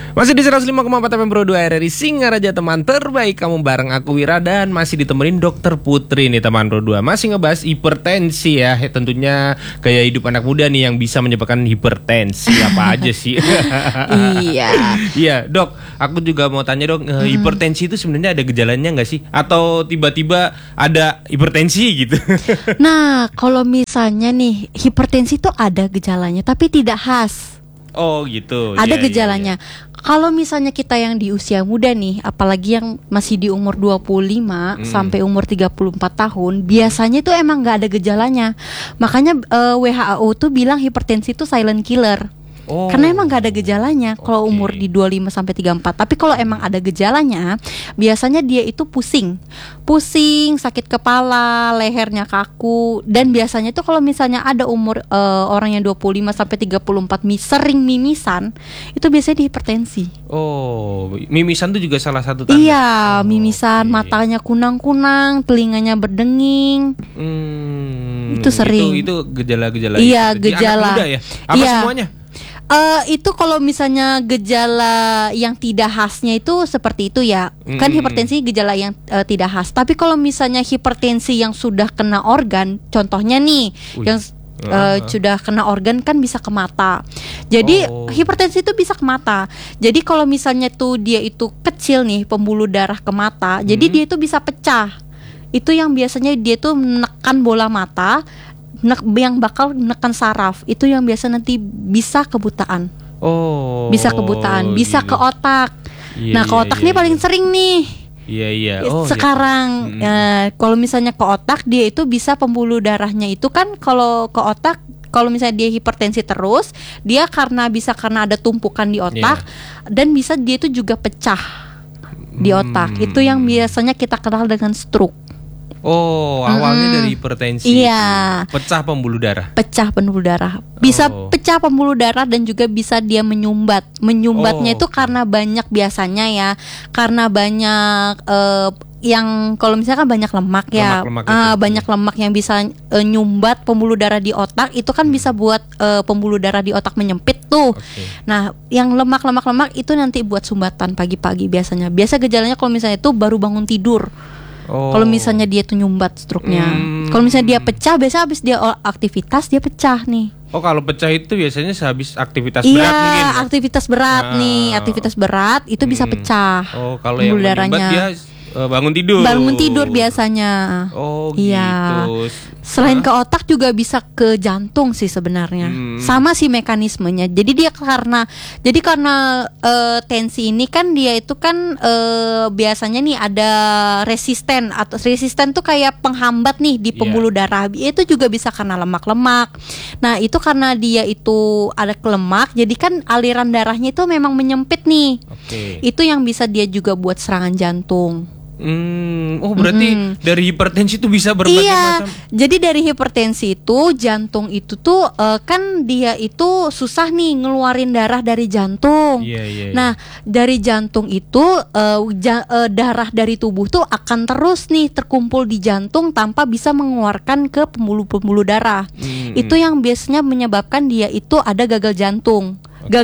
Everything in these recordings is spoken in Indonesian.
Masih di 105,4 FM Pro 2 RRI Singaraja, teman terbaik kamu, bareng aku Wira, dan masih ditemenin Dokter Putri nih teman Pro 2. Masih ngebahas hipertensi ya. Tentunya gaya hidup anak muda nih yang bisa menyebabkan hipertensi. Apa aja sih? Iya. Iya dok, aku juga mau tanya dok, hipertensi itu sebenarnya ada gejalanya nggak sih? Atau tiba-tiba ada hipertensi gitu? Nah, kalau misalnya nih hipertensi itu ada gejalanya tapi tidak khas. Oh gitu. Ada ya, gejalanya. Kalau misalnya kita yang di usia muda nih, apalagi yang masih di umur 25 sampai umur 34 tahun, biasanya itu emang nggak ada gejalanya. Makanya WHO tuh bilang hipertensi itu silent killer. Karena emang gak ada gejalanya kalau umur di 25 sampai 34. Tapi kalau emang ada gejalanya, biasanya dia itu pusing, sakit kepala, lehernya kaku. Dan biasanya itu kalau misalnya ada umur orang yang 25 sampai 34 sering mimisan, itu biasanya hipertensi. Oh, mimisan itu juga salah satu tanda. Iya, mimisan, matanya kunang-kunang, telinganya berdenging. Itu sering. Itu gejala-gejala. Iya, Anak gejala. muda ya? Apa semuanya? Itu kalau misalnya gejala yang tidak khasnya itu seperti itu ya. Kan hipertensi gejala yang tidak khas. Tapi kalau misalnya hipertensi yang sudah kena organ, contohnya nih yang sudah kena organ kan bisa ke mata. Jadi hipertensi itu bisa ke mata. Jadi kalau misalnya tuh dia itu kecil nih, pembuluh darah ke mata, jadi dia itu bisa pecah. Itu yang biasanya dia tuh menekan bola mata, yang bakal menekan saraf. Itu yang biasa nanti bisa kebutaan. Bisa kebutaan, bisa ke otak. Nah, ke otak nih paling sering nih. Iya. Sekarang kalau misalnya ke otak, dia itu bisa pembuluh darahnya itu kan kalau ke otak, kalau misalnya dia hipertensi terus, dia karena ada tumpukan di otak, dan bisa dia itu juga pecah di otak. Itu yang biasanya kita kenal dengan stroke. Awalnya dari hipertensi. Iya. Pecah pembuluh darah. Bisa pecah pembuluh darah dan juga bisa dia menyumbat. Menyumbatnya itu karena banyak biasanya ya. Karena banyak yang kalau misalkan banyak lemak ya. Banyak lemak yang bisa nyumbat pembuluh darah di otak. Itu kan bisa buat pembuluh darah di otak menyempit tuh. Nah, yang lemak itu nanti buat sumbatan pagi-pagi biasanya. Biasa gejalanya kalau misalnya itu baru bangun tidur. Kalau misalnya dia tuh nyumbat stroke-nya. Kalau misalnya dia pecah, biasanya habis dia aktivitas dia pecah nih. Kalau pecah itu biasanya sehabis aktivitas berat mungkin. Iya, aktivitas berat itu bisa pecah. Kalau yang menyumbat dia bangun tidur biasanya. Iya. Gitu. Selain ke otak juga bisa ke jantung sih sebenarnya. Sama sih mekanismenya. Jadi karena tensi ini kan dia itu kan biasanya nih ada resisten tuh kayak penghambat nih di pembuluh darah. Itu juga bisa karena lemak-lemak. Nah, itu karena dia itu ada lemak, jadi kan aliran darahnya itu memang menyempit nih. Itu yang bisa dia juga buat serangan jantung. Berarti dari hipertensi itu bisa berbagai macam. Jadi dari hipertensi itu jantung itu tuh kan dia itu susah nih ngeluarin darah dari jantung. Nah, dari jantung itu darah dari tubuh tuh akan terus nih terkumpul di jantung tanpa bisa mengeluarkan ke pembuluh darah. Itu yang biasanya menyebabkan dia itu ada gagal jantung.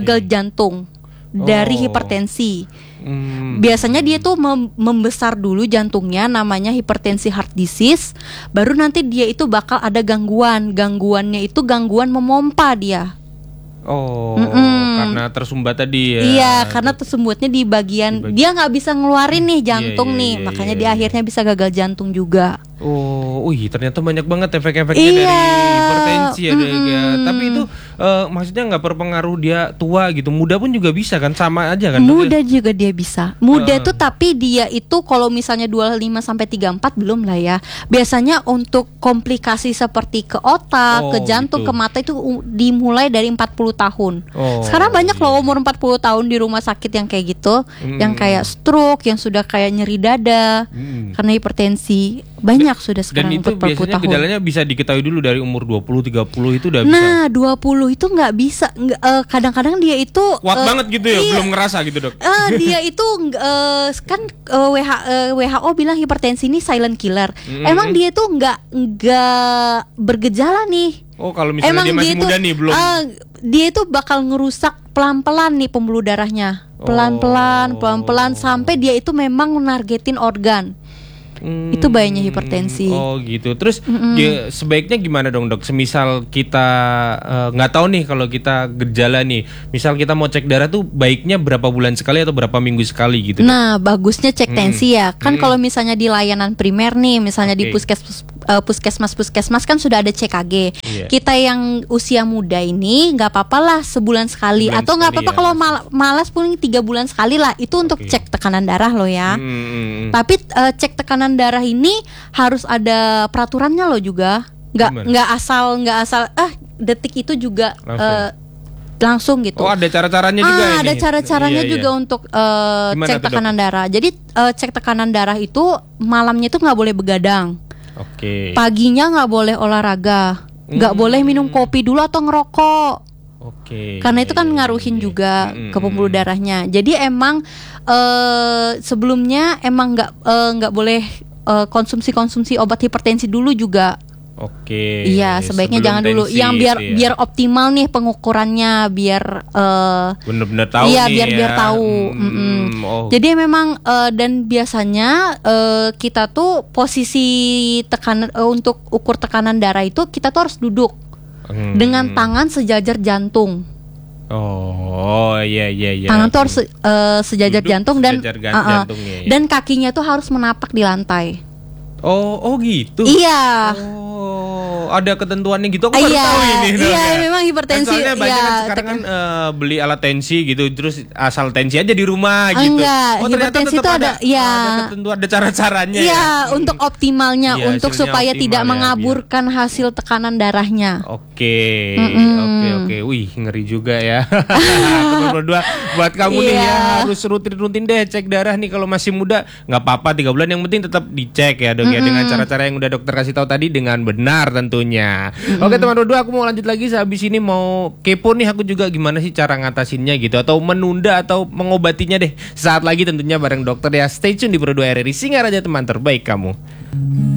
Dari hipertensi. Biasanya dia tuh membesar dulu jantungnya, namanya hipertensi heart disease. Baru nanti dia itu bakal ada gangguannya itu gangguan memompa dia. Karena tersumbat tadi ya. Iya, karena tersumbatnya di bagian dia nggak bisa ngeluarin nih jantung nih, makanya dia akhirnya bisa gagal jantung juga. Ternyata banyak banget efek-efeknya dari hipertensi ya. Tapi itu maksudnya nggak berpengaruh dia tua gitu, muda pun juga bisa kan, sama aja kan? Muda juga dia bisa. Muda tuh tapi dia itu kalau misalnya 25 sampai 34 belum lah ya. Biasanya untuk komplikasi seperti ke otak, ke jantung, ke mata itu dimulai dari 40 tahun. Sekarang banyak loh umur 40 tahun di rumah sakit yang kayak gitu, yang kayak stroke, yang sudah kayak nyeri dada karena hipertensi. Banyak sudah sekarang. Dan itu biasanya gejalanya bisa diketahui dulu dari umur 20-30 itu udah bisa. Nah, 20 itu nggak bisa. Kadang-kadang dia itu kuat banget gitu ya, belum ngerasa gitu dok. Dia itu kan WHO bilang hipertensi ini silent killer. Emang dia itu nggak bergejala nih. Kalau misalnya dia masih muda nih belum. dia itu bakal ngerusak pelan-pelan nih pembuluh darahnya. Pelan-pelan sampai dia itu memang menargetin organ. Itu bahayanya hipertensi. Oh gitu. Terus sebaiknya gimana dong dok? Semisal kita nggak tahu nih kalau kita gejala nih. Misal kita mau cek darah tuh baiknya berapa bulan sekali atau berapa minggu sekali gitu? Dok? Nah bagusnya cek tensi ya. Kan kalau misalnya di layanan primer nih, misalnya di puskesmas kan sudah ada CKG. Yeah. Kita yang usia muda ini nggak apa-apa lah sebulan sekali atau nggak apa-apa kalau malas pun 3 bulan sekali lah. Itu untuk cek tekanan darah loh ya. Tapi cek tekanan darah ini harus ada peraturannya loh juga. Nggak asal detik itu juga langsung gitu. Oh ada cara-caranya juga ini. Ada cara-caranya juga untuk cek tekanan darah. Jadi cek tekanan darah itu malamnya itu nggak boleh begadang. Paginya nggak boleh olahraga, nggak boleh minum kopi dulu atau ngerokok. Karena itu kan ngaruhin juga ke pembuluh darahnya. Jadi emang sebelumnya emang nggak boleh konsumsi obat hipertensi dulu juga. Iya, sebaiknya jangan dulu. Yang biar optimal nih pengukurannya, biar benar-benar tahu. Iya, biar tahu. Jadi memang dan biasanya kita tuh posisi tekanan untuk ukur tekanan darah itu kita tuh harus duduk dengan tangan sejajar jantung. Oh iya. Tangan tuh harus sejajar jantung dan dan kakinya tuh harus menapak di lantai. Oh gitu. Iya. Ada ketentuannya gitu. Aku baru tahu ini. Iya, memang hipertensi. Soalnya banyak kan sekarang kan beli alat tensi gitu, terus asal tensi aja di rumah gitu. Enggak, hipertensi itu ada ketentuan, ada cara-caranya. Iya, untuk optimalnya, untuk supaya tidak mengaburkan hasil tekanan darahnya. Oke. Wih, ngeri juga ya. Berdua buat kamu nih ya, harus rutin deh cek darah nih kalau masih muda. Nggak apa-apa 3 bulan, yang penting tetap dicek ya dok ya, dengan cara-cara yang udah dokter kasih tahu tadi dengan benar tentunya. Oke teman berdua, aku mau lanjut lagi sehabis ini, mau kepo nih aku juga gimana sih cara ngatasinnya gitu, atau menunda atau mengobatinya deh. Saat lagi tentunya bareng dokter ya. Stay tune di Pro 2 RRI Singaraja, teman terbaik kamu.